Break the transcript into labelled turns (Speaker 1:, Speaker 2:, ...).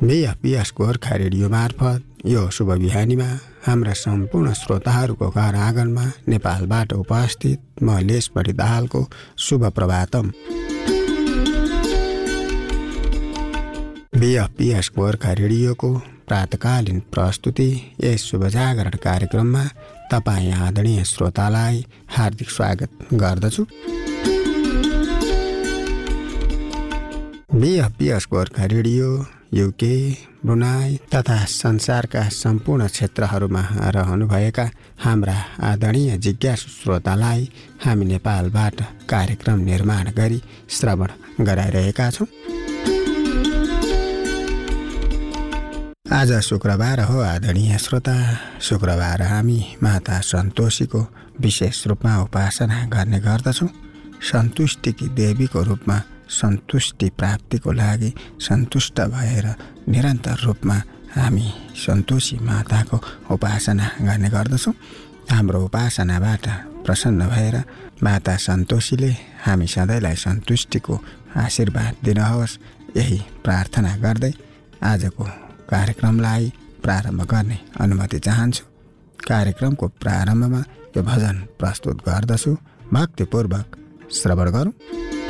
Speaker 1: बीएफपीएस Gorkha radio मार्फत यो शुभ बिहानीमा हाम्रा सम्पूर्ण श्रोताहरूको घर आँगनमा नेपालबाट उपस्थित म लेसबढी दाहालको शुभ प्रभातम। बीएफपीएस गोर्खा रेडियोको प्रातकालीन प्रस्तुति यस शुभ जागरण कार्यक्रममा तपाईँ आदरणीय श्रोतालाई हार्दिक स्वागत गर्दछु। बीएफपीएस गोर्खा रेडियो युके, ब्रुनाई तथा संसारका सम्पूर्ण क्षेत्रहरूमा रहनुभएका हाम्रा आदरणीय जिज्ञासु श्रोतालाई हामी नेपालबाट कार्यक्रम निर्माण गरी श्रवण गराइरहेका छौँ। आज शुक्रबार हो आदरणीय श्रोता। शुक्रबार हामी माता सन्तोषीको विशेष रूपमा उपासना गर्ने गर्दछौँ। सन्तुष्टिकी देवीको रूपमा सन्तुष्टि प्राप्तिको लागि सन्तुष्ट भएर निरन्तर रूपमा हामी सन्तोषी माताको उपासना गर्ने गर्दछौँ। हाम्रो उपासनाबाट प्रसन्न भएर माता सन्तोषीले हामी सधैँलाई सन्तुष्टिको आशीर्वाद दिनुहोस्, यही प्रार्थना गर्दै आजको कार्यक्रमलाई प्रारम्भ गर्ने अनुमति चाहन्छु। कार्यक्रमको प्रारम्भमा यो भजन प्रस्तुत गर्दछु, भक्तिपूर्वक श्रवण गरौँ।